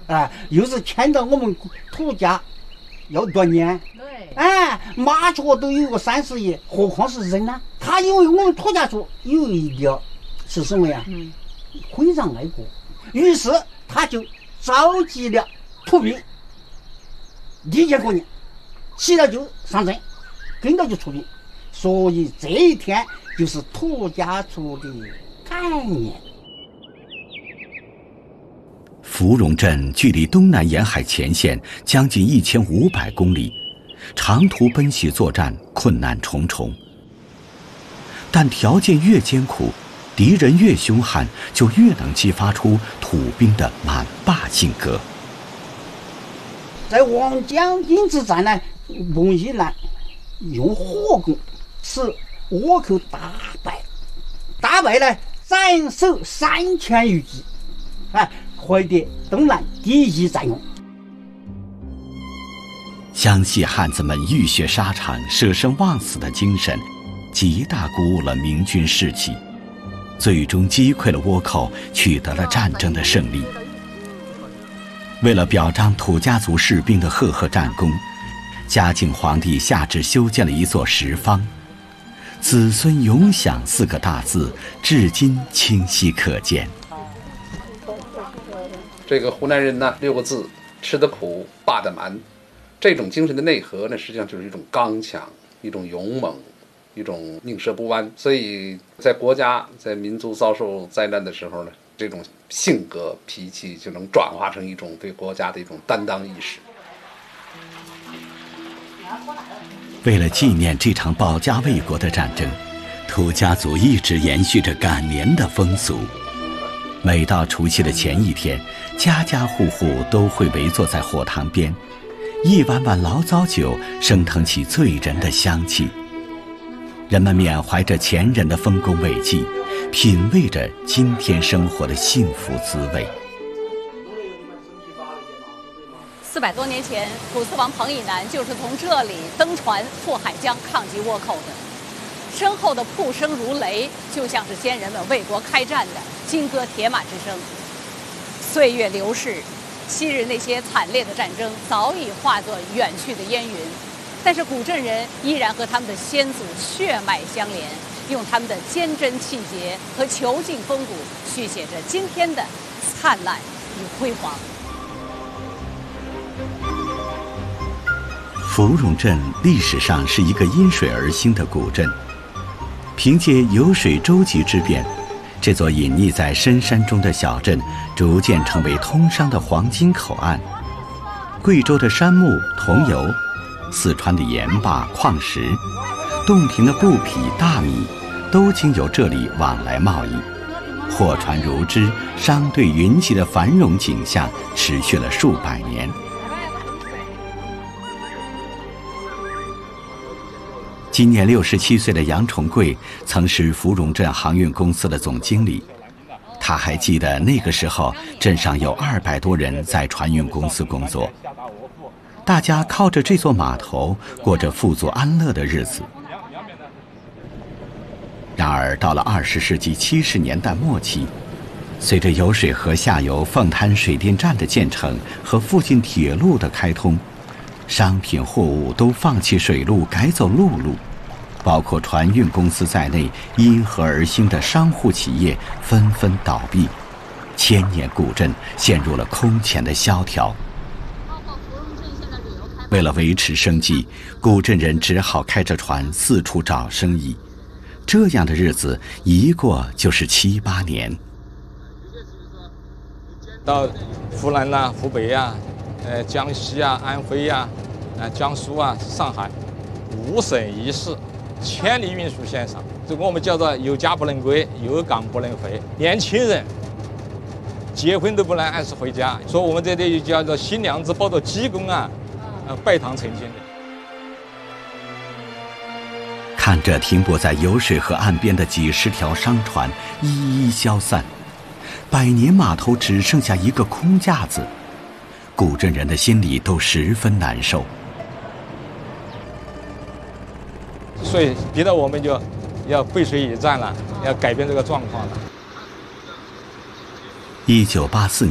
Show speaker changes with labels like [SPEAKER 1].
[SPEAKER 1] 又是牵到我们土家要多年。
[SPEAKER 2] 对，
[SPEAKER 1] 麻雀都有个30亿，何况是人呢？他因为我们土家族有一个是什么呀？非常爱国，于是他就召集了土兵，立节过年，起了就上阵，跟着就出兵，所以这一天就是土家族的概念。
[SPEAKER 3] 芙蓉镇距离东南沿海前线将近1500公里，长途奔袭作战困难重重。但条件越艰苦，敌人越凶悍，就越能激发出土兵的蛮霸性格。
[SPEAKER 1] 在王江阴之战呢，孟一兰用火攻使倭寇大败呢，斩首3000余骑，获得东南第1战功。
[SPEAKER 3] 湘西汉子们浴血沙场、舍生忘死的精神，极大鼓舞了明军士气，最终击溃了倭寇，取得了战争的胜利。为了表彰土家族士兵的赫赫战功，嘉靖皇帝下旨修建了一座石方，子孙永享4个大字至今清晰可见。
[SPEAKER 4] 这个湖南人呢，6个字：吃得苦，霸得蛮。这种精神的内核呢，实际上就是一种刚强，一种勇猛，一种宁折不弯。所以在国家在民族遭受灾难的时候呢，这种性格脾气就能转化成一种对国家的一种担当意识。
[SPEAKER 3] 为了纪念这场保家卫国的战争，土家族一直延续着赶年的风俗。每到除夕的前一天，家家户户都会围坐在火塘边，一碗碗醪糟酒升腾起醉人的香气。人们缅怀着前人的丰功伟绩，品味着今天生活的幸福滋味。
[SPEAKER 2] 400多年前，土司王彭以南就是从这里登船渡海江抗击倭寇的。身后的瀑声如雷，就像是先人们为国开战的金戈铁马之声。岁月流逝，昔日那些惨烈的战争早已化作远去的烟云，但是古镇人依然和他们的先祖血脉相连，用他们的坚贞气节和遒劲风骨续写着今天的灿烂与辉煌。
[SPEAKER 3] 芙蓉镇历史上是一个因水而兴的古镇，凭借有水舟楫之便，这座隐匿在深山中的小镇逐渐成为通商的黄金口岸。贵州的杉木、桐油，四川的盐巴、矿石，洞庭的布匹、大米，都经由这里往来贸易，货船如织，商队云集的繁荣景象持续了数百年。今年67岁的杨重贵曾是芙蓉镇航运公司的总经理，他还记得那个时候镇上有200多人在船运公司工作，大家靠着这座码头过着富足安乐的日子。然而到了20世纪70年代末期，随着油水河下游凤滩水电站的建成和附近铁路的开通，商品货物都放弃水路改走陆路，包括船运公司在内因河而兴的商户企业纷纷倒闭，千年古镇陷入了空前的萧条。为了维持生计，古镇人只好开着船四处找生意，这样的日子一过就是7、8年。
[SPEAKER 5] 到湖南呐、湖北呀、江西啊、安徽呀、江苏啊、上海，5省1市，千里运输线上，这个我们叫做有家不能归，有岗不能回。年轻人结婚都不能按时回家，所以我们这里就叫做新娘子抱着鸡公啊，拜堂成亲的。
[SPEAKER 3] 看着停泊在油水河岸边的几十条商船一一消散，百年码头只剩下一个空架子，古镇人的心里都十分难受。
[SPEAKER 5] 所以逼得我们就要背水一战了，要改变这个状况了。
[SPEAKER 3] 1984